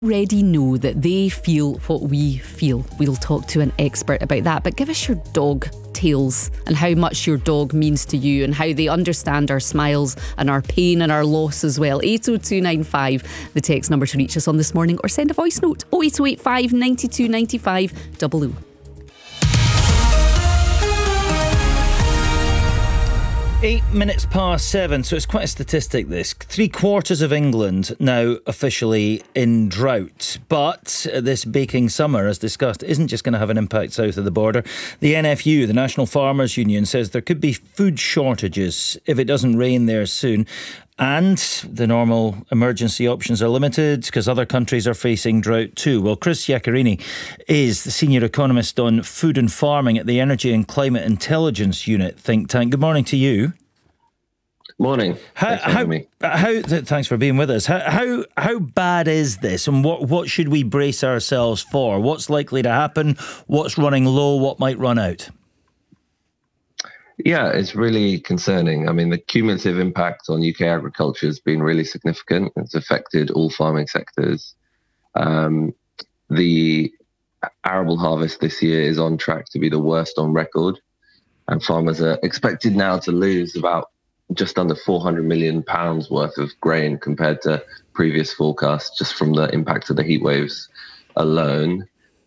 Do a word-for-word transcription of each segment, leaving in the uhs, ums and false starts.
already know that they feel what we feel. We'll talk to an expert about that. But give us your dog tales and how much your dog means to you and how they understand our smiles and our pain and our loss as well. eight oh two nine five, the text number to reach us on this morning, or send a voice note oh eight oh eight five nine two nine five double oh. Eight minutes past seven, so it's quite a statistic this. Three quarters of England now officially in drought. But this baking summer, as discussed, isn't just going to have an impact south of the border. The N F U, the National Farmers Union, says there could be food shortages if it doesn't rain there soon. And the normal emergency options are limited because other countries are facing drought too. Well, Chris Iaccarini is the senior economist on food and farming at the Energy and Climate Intelligence Unit think tank. Good morning to you. Morning. How, thanks for how, having me. how, thanks for being with us. How, how how bad is this, and what what should we brace ourselves for? What's likely to happen? What's running low? What might run out? Yeah, it's really concerning. I mean, the cumulative impact on U K agriculture has been really significant. It's affected all farming sectors. Um, the arable harvest this year is on track to be the worst on record, and farmers are expected now to lose about just under four hundred million pounds worth of grain compared to previous forecasts, just from the impact of the heat waves alone.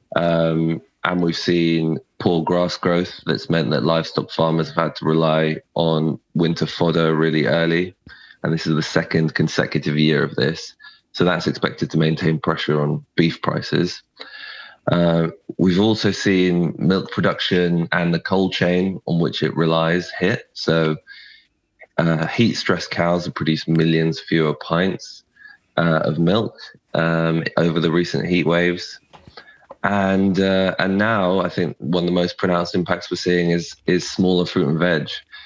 Um, and we've seen poor grass growth that's meant that livestock farmers have had to rely on winter fodder really early. And this is the second consecutive year of this. So that's expected to maintain pressure on beef prices. Uh, we've also seen milk production and the cold chain on which it relies hit. So uh, heat-stressed cows have produced millions fewer pints uh, of milk um, over the recent heat waves. And uh, and now I think one of the most pronounced impacts we're seeing is is smaller fruit and veg.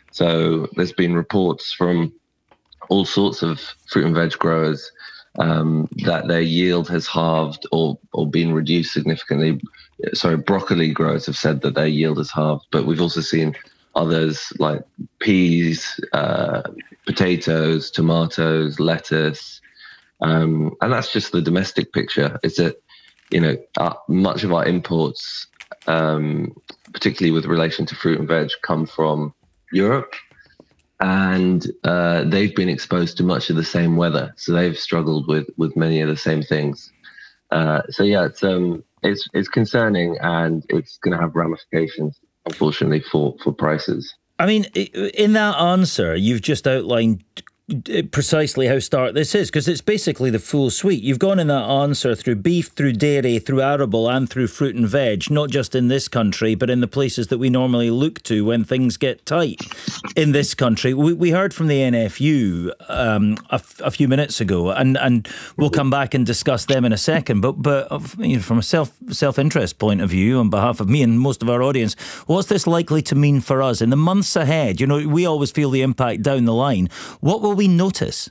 So there's been reports from all sorts of fruit and veg growers um, that their yield has halved or or been reduced significantly. Sorry, broccoli growers have said that their yield has halved, but we've also seen others like peas, uh, potatoes, tomatoes, lettuce, um, and that's just the domestic picture. It's a You know, uh, much of our imports, um, particularly with relation to fruit and veg, come from Europe, and uh, they've been exposed to much of the same weather, so they've struggled with with many of the same things. Uh, so yeah, it's um, it's it's concerning, and it's going to have ramifications, unfortunately, for for prices. I mean, in that answer, you've just outlined precisely how stark this is, because it's basically the full suite. You've gone in that answer through beef, through dairy, through arable and through fruit and veg, not just in this country but in the places that we normally look to when things get tight in this country. We, we heard from the N F U um, a, f- a few minutes ago, and, and we'll come back and discuss them in a second, but but you know, from a self, self-interest point of view, on behalf of me and most of our audience, what's this likely to mean for us in the months ahead? You know, we always feel the impact down the line. What will we notice?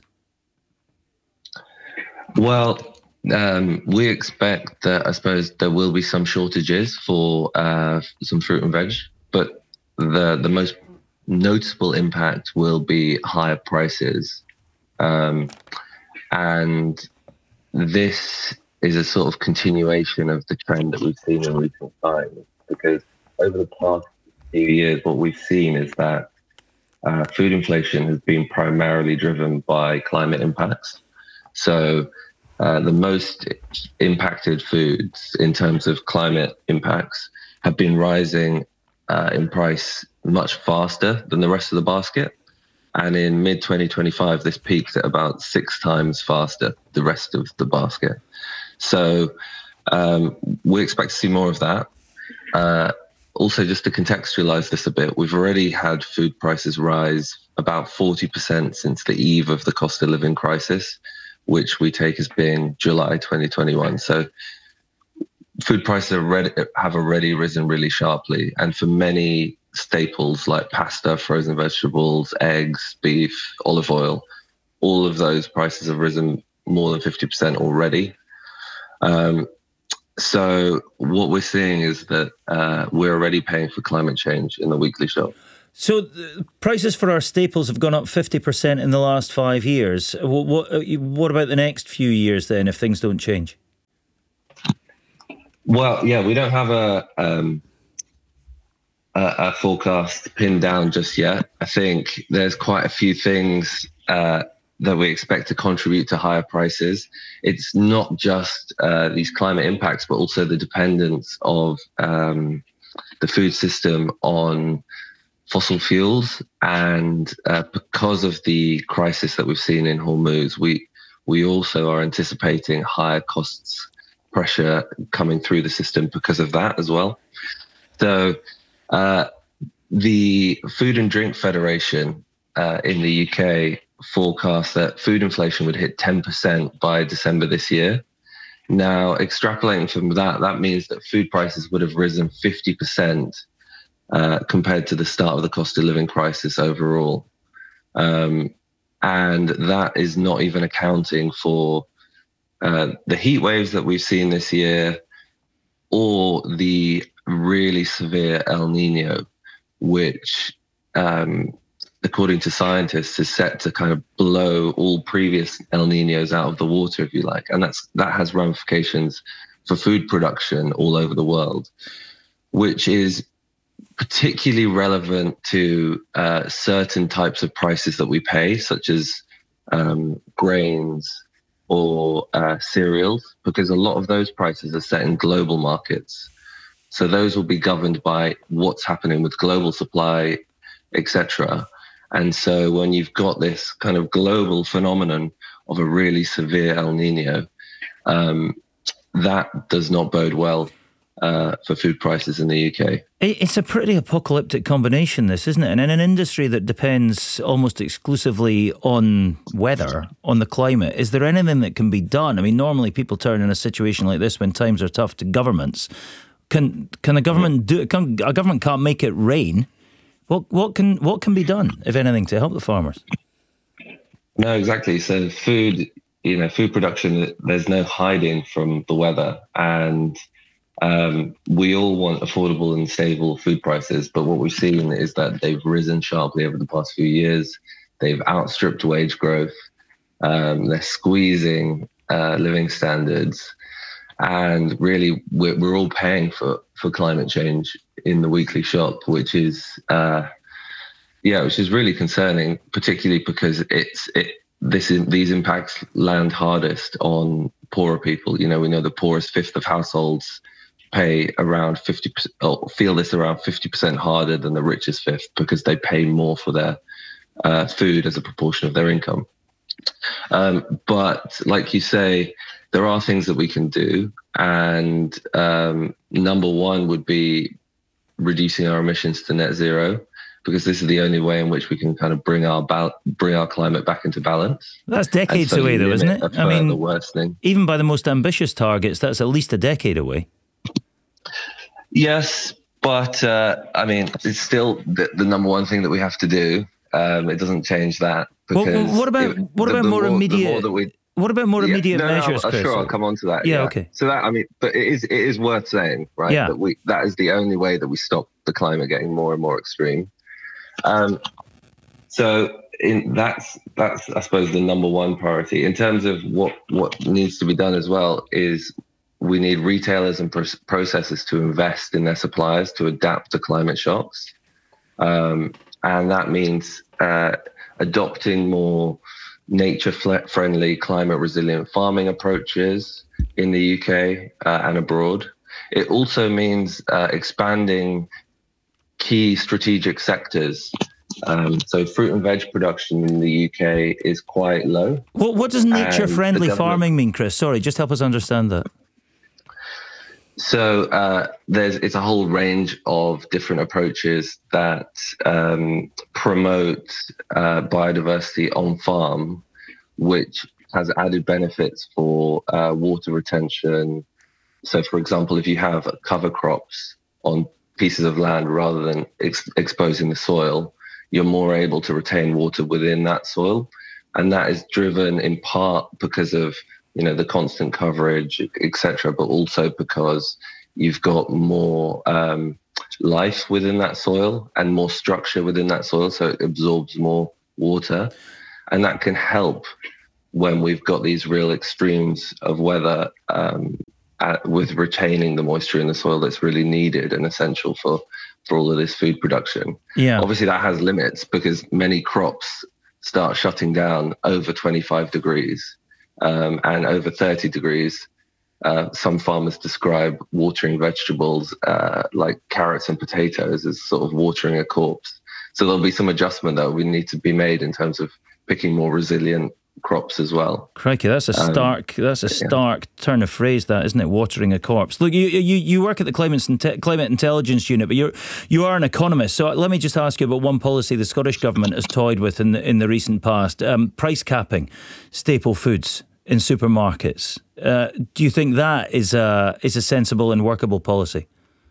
Well, um, we expect that, I suppose, there will be some shortages for uh, some fruit and veg, but the the most noticeable impact will be higher prices. Um, and this is a sort of continuation of the trend that we've seen in recent times, because over the past few years, what we've seen is that Uh, food inflation has been primarily driven by climate impacts. So uh, the most impacted foods in terms of climate impacts have been rising uh, in price much faster than the rest of the basket. And in mid twenty twenty-five, this peaks at about six times faster, the rest of the basket. So um, we expect to see more of that. Uh, Also, just to contextualize this a bit, we've already had food prices rise about forty percent since the eve of the cost of living crisis, which we take as being July twenty twenty-one. So food prices are already, have already risen really sharply. And for many staples like pasta, frozen vegetables, eggs, beef, olive oil, all of those prices have risen more than fifty percent already. Um, So what we're seeing is that uh, we're already paying for climate change in the weekly shop. So the prices for our staples have gone up fifty percent in the last five years. What, what, what about the next few years then, if things don't change? Well, yeah, we don't have a um, a, a forecast pinned down just yet. I think there's quite a few things uh, that we expect to contribute to higher prices. It's not just uh, these climate impacts, but also the dependence of um, the food system on fossil fuels. And uh, because of the crisis that we've seen in Hormuz, we we also are anticipating higher costs pressure coming through the system because of that as well. So uh, the Food and Drink Federation uh, in the U K forecast that food inflation would hit ten percent by December this year. Now, extrapolating from that, that means that food prices would have risen fifty percent uh, compared to the start of the cost of living crisis overall. Um, and that is not even accounting for uh, the heat waves that we've seen this year or the really severe El Nino, which, um, according to scientists, is set to kind of blow all previous El Ninos out of the water, if you like. And that's that has ramifications for food production all over the world, which is particularly relevant to uh, certain types of prices that we pay, such as um, grains or uh, cereals, because a lot of those prices are set in global markets. So those will be governed by what's happening with global supply, et cetera. And so when you've got this kind of global phenomenon of a really severe El Nino, um, that does not bode well uh, for food prices in the U K. It's a pretty apocalyptic combination, this, isn't it? And in an industry that depends almost exclusively on weather, on the climate, is there anything that can be done? I mean, normally people turn in a situation like this when times are tough to governments. Can can a government do? Can, a government can't make it rain. What what can what can be done, if anything, to help the farmers? No, exactly. So food, you know, food production, there's no hiding from the weather, and um, we all want affordable and stable food prices. But what we've seen is that they've risen sharply over the past few years. They've outstripped wage growth. Um, they're squeezing uh, living standards, and really, we're, we're all paying for for climate change in the weekly shop, which is, uh, yeah, which is really concerning, particularly because it's it. This is these impacts land hardest on poorer people. You know, we know the poorest fifth of households pay around fifty percent, or feel this around fifty percent harder than the richest fifth because they pay more for their uh, food as a proportion of their income. Um, but like you say, there are things that we can do, and um, number one would be reducing our emissions to net zero, because this is the only way in which we can kind of bring our bal- bring our climate back into balance. That's decades away, though, isn't it? I mean, the worsening. Even by the most ambitious targets, that's at least a decade away. Yes, but uh, I mean, it's still the, the number one thing that we have to do. Um, it doesn't change that. Well, what about it, what the, about the more, more immediate? More we, what about more yeah, immediate no, measures, no, Chris? Sure, I'll come on to that. Yeah, yeah, okay. So that I mean, but it is it is worth saying, right? Yeah. That we that is the only way that we stop the climate getting more and more extreme. Um, so in that's that's I suppose the number one priority. In terms of what what needs to be done as well is we need retailers and pro- processors to invest in their suppliers to adapt to climate shocks, um, and that means uh, adopting more nature-friendly, climate-resilient farming approaches in the U K uh, and abroad. It also means uh, expanding key strategic sectors. Um, so fruit and veg production in the U K is quite low. What, what does nature-friendly farming mean, Chris? Sorry, just help us understand that. So uh, there's it's a whole range of different approaches that um, promote uh, biodiversity on farm, which has added benefits for uh, water retention. So, for example, if you have cover crops on pieces of land rather than ex- exposing the soil, you're more able to retain water within that soil, and that is driven in part because of you know, the constant coverage, et cetera, but also because you've got more um, life within that soil and more structure within that soil, so it absorbs more water. And that can help when we've got these real extremes of weather, um, at, with retaining the moisture in the soil that's really needed and essential for, for all of this food production. Yeah. Obviously, that has limits because many crops start shutting down over twenty-five degrees um, and over thirty degrees. Uh, some farmers describe watering vegetables uh, like carrots and potatoes as sort of watering a corpse. So there'll be some adjustment that we need to be made in terms of picking more resilient crops as well. Crikey, that's a stark um, that's a stark yeah. turn of phrase, that, isn't it? Watering a corpse. Look, you you, you work at the Climate, Climate Intelligence Unit, but you're you are an economist. So let me just ask you about one policy the Scottish Government has toyed with in the, in the recent past: um, price capping staple foods in supermarkets. Uh, do you think that is a is a sensible and workable policy?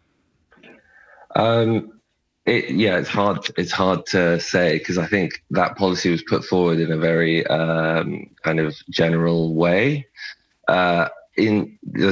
Um. It, yeah, it's hard. It's hard to say because I think that policy was put forward in a very um, kind of general way. Uh, in